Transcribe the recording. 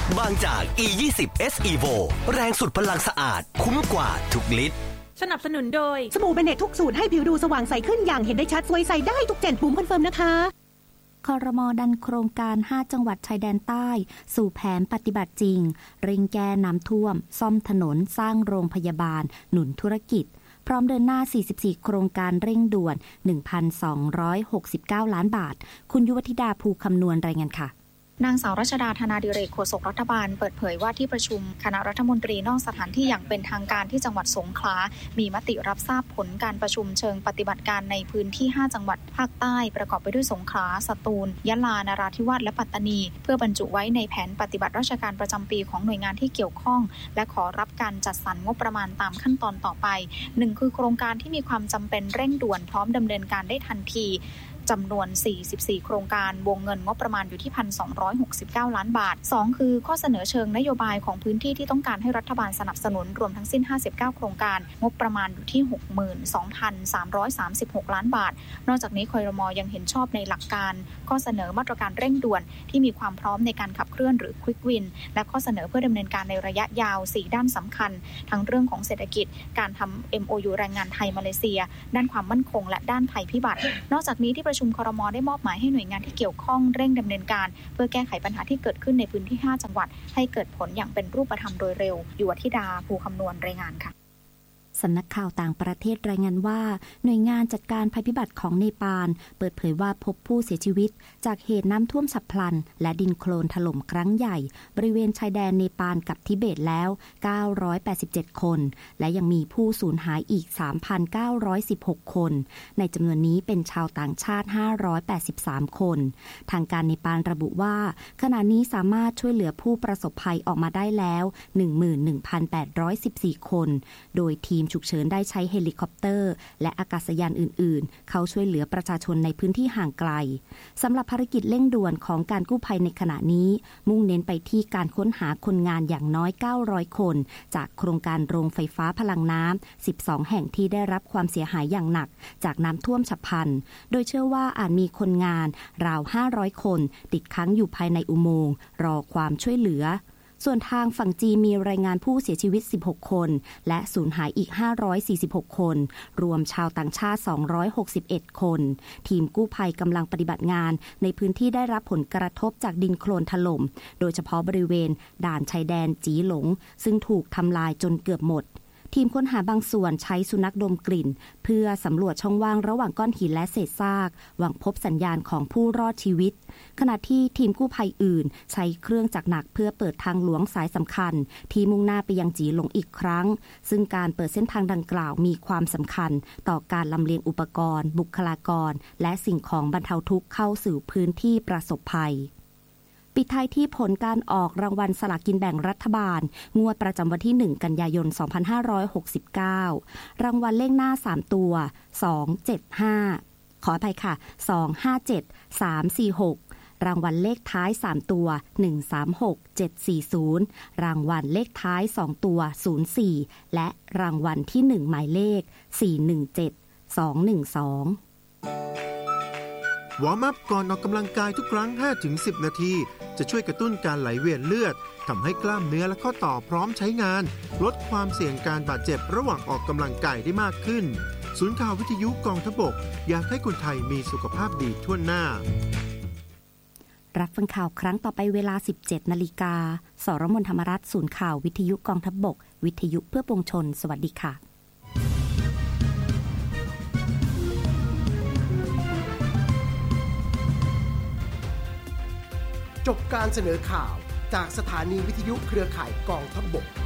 บางจาก E20 S Evo แรงสุดพลังสะอาดคุ้มกว่าทุกลิตรสนับสนุนโดยสบู่เบเนตทุกสูตรให้ผิวดูสว่างใสขึ้นอย่างเห็นได้ชัดสวยใสได้ทุก7ปุ่มคอนเฟิร์มนะคะครม.ดันโครงการ5จังหวัดชายแดนใต้สู่แผนปฏิบัติจริงเร่งแก้น้ำท่วมซ่อมถนนสร้างโรงพยาบาลหนุนธุรกิจพร้อมเดินหน้า44โครงการเร่งด่วน 1,269 ล้านบาทคุณยุวธิดาภูคำนวณรายงานค่ะนางสาวรัชดาธนาดิเรกโฆษกรัฐบาลเปิดเผยว่าที่ประชุมคณะรัฐมนตรีนอกสถานที่อย่างเป็นทางการที่จังหวัดสงขลามีมติรับทราบผลการประชุมเชิงปฏิบัติการในพื้นที่5จังหวัดภาคใต้ประกอบไปด้วยสงขลาสตูลยะลานราธิวาสและปัตตานีเพื่อบรรจุไว้ในแผนปฏิบัติราชการประจำปีของหน่วยงานที่เกี่ยวข้องและขอรับการจัดสรรงบประมาณตามขั้นตอนต่อไป1คือโครงการที่มีความจำเป็นเร่งด่วนพร้อมดำเนินการได้ทันทีจำนวน44โครงการวงเงินงบประมาณอยู่ที่ 1,269 ล้านบาท2คือข้อเสนอเชิงนโยบายของพื้นที่ที่ต้องการให้รัฐบาลสนับสนุนรวมทั้งสิ้น59โครงการงบประมาณอยู่ที่ 62,336 ล้านบาทนอกจากนี้ครม.ยังเห็นชอบในหลักการข้อเสนอมาตรการเร่งด่วนที่มีความพร้อมในการขับเคลื่อนหรือ Quick Win และข้อเสนอเพื่อดำเนินการในระยะยาว4ด้านสำคัญทั้งเรื่องของเศรษฐกิจการทำ MOU แรงงานไทยมาเลเซียด้านความมั่นคงและด้านภัยพิบัตินอกจากนี้ที่ประชุมครม.ได้มอบหมายให้หน่วยงานที่เกี่ยวข้องเร่งดำเนินการเพื่อแก้ไขปัญหาที่เกิดขึ้นในพื้นที่5จังหวัดให้เกิดผลอย่างเป็นรูปธรรมโดยเร็วยุวธิดาภูคำนวณรายงานค่ะสำนักข่าวต่างประเทศรายงานว่าหน่วยงานจัดการภัยพิบัติของเนปาลเปิดเผยว่าพบผู้เสียชีวิตจากเหตุน้ำท่วมฉับพลันและดินโคลนถล่มครั้งใหญ่บริเวณชายแดนเนปาลกับทิเบตแล้ว987คนและยังมีผู้สูญหายอีก 3,916 คนในจำนวนนี้เป็นชาวต่างชาติ583คนทางการเนปาลระบุว่าขณะนี้สามารถช่วยเหลือผู้ประสบภัยออกมาได้แล้ว 11,814 คนโดยทีมฉุกเฉินได้ใช้เฮลิคอปเตอร์และอากาศยานอื่นๆเข้าช่วยเหลือประชาชนในพื้นที่ห่างไกลสำหรับภารกิจเร่งด่วนของการกู้ภัยในขณะนี้มุ่งเน้นไปที่การค้นหาคนงานอย่างน้อย900คนจากโครงการโรงไฟฟ้าพลังน้ำ12แห่งที่ได้รับความเสียหายอย่างหนักจากน้ำท่วมฉับพลันโดยเชื่อว่าอาจมีคนงานราว500คนติดค้างอยู่ภายในอุโมงค์รอความช่วยเหลือส่วนทางฝั่งจีนมีรายงานผู้เสียชีวิต16คนและสูญหายอีก546คนรวมชาวต่างชาติ261คนทีมกู้ภัยกำลังปฏิบัติงานในพื้นที่ได้รับผลกระทบจากดินโคลนถล่มโดยเฉพาะบริเวณด่านชายแดนจีหลงซึ่งถูกทำลายจนเกือบหมดทีมค้นหาบางส่วนใช้สุนัขดมกลิ่นเพื่อสำรวจช่องว่างระหว่างก้อนหินและเศษซากหวังพบสัญญาณของผู้รอดชีวิตขณะที่ทีมกู้ภัยอื่นใช้เครื่องจักรหนักเพื่อเปิดทางหลวงสายสำคัญที่มุ่งหน้าไปยังจีหลงอีกครั้งซึ่งการเปิดเส้นทางดังกล่าวมีความสำคัญต่อการลำเลียงอุปกรณ์บุคลากรและสิ่งของบรรเทาทุกข์เข้าสู่พื้นที่ประสบภัยปิดท้ายที่ผลการออกรางวัลสลากกินแบ่งรัฐบาลงวดประจำวันที่1กันยายน2569รางวัลเลขหน้า3ตัว275ขออภัยค่ะ257 346รางวัลเลขท้าย3ตัว136 740รางวัลเลขท้าย2ตัว04และรางวัลที่1หมายเลข417 212 วอร์มอัพก่อนออกกำลังกายทุกครั้ง 5-10 นาทีจะช่วยกระตุ้นการไหลเวียนเลือดทำให้กล้ามเนื้อและข้อต่อพร้อมใช้งานลดความเสี่ยงการบาดเจ็บระหว่างออกกำลังกายได้มากขึ้นศูนย์ข่าววิทยุกองทัพบกอยากให้คนไทยมีสุขภาพดีทั่วหน้ารับฟังข่าวครั้งต่อไปเวลา 17 นาฬิกาสรมน ธรรมรัตน์ศูนย์ข่าววิทยุกองทัพบกวิทยุเพื่อปวงชนสวัสดีค่ะจบการเสนอข่าวจากสถานีวิทยุเครือข่ายกองทัพบก